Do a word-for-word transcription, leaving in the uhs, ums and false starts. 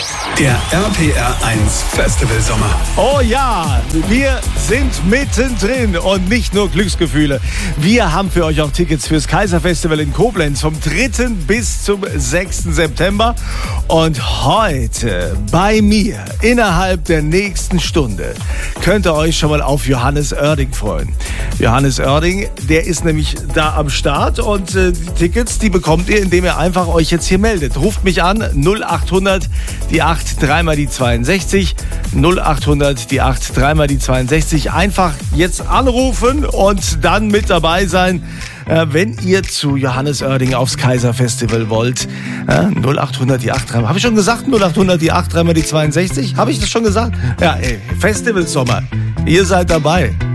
Der R P R eins Festival Sommer. Oh ja, wir sind mittendrin und nicht nur Glücksgefühle. Wir haben für euch auch Tickets fürs Kaiserfestival in Koblenz vom dritten bis zum sechsten September. Und heute bei mir innerhalb der nächsten Stunde könnt ihr euch schon mal auf Johannes Oerding freuen. Johannes Oerding, der ist nämlich da am Start und äh, die Tickets, die bekommt ihr, indem ihr einfach euch jetzt hier meldet. Ruft mich an, null acht hundert, die acht, dreimal die zweiundsechzig, null acht hundert, die acht, dreimal die zweiundsechzig. Einfach jetzt anrufen und dann mit dabei sein, äh, wenn ihr zu Johannes Oerding aufs Kaiserfestival wollt. Äh, null acht hundert, die acht, dreimal. Habe ich schon gesagt, null acht hundert, die acht, dreimal die zweiundsechzig? Habe ich das schon gesagt? Ja, ey, Festival Sommer. Ihr seid dabei.